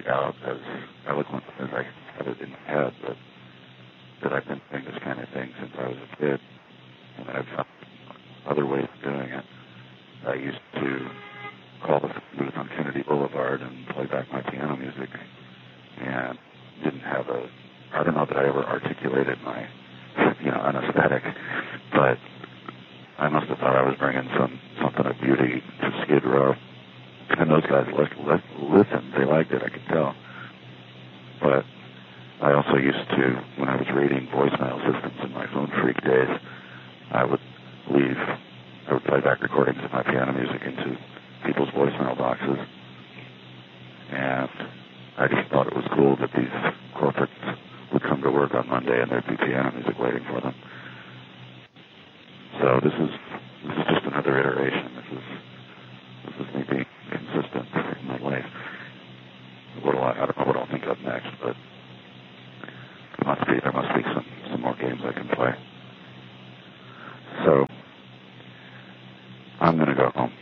out as eloquent as I had it in my head, but that I've been doing this kind of thing since I was a kid, and I've found other ways of doing it. I used to call the booth on Kennedy Boulevard and play back my piano music, and didn't have I don't know that I ever articulated my, an aesthetic, but I must have thought I was bringing something of beauty to Skid Row. And those guys listened. They liked it, I could tell. But I also used to, when I was reading voicemail systems in my phone freak days, I would play back recordings of my piano music into people's voicemail boxes. And I just thought it was cool that these corporates would come to work on Monday and there'd be piano music waiting for them. So this is just another iteration. This is me being consistent in my life. I don't know what I'll think of next, but there must be some more games I can play. So I'm going to go home.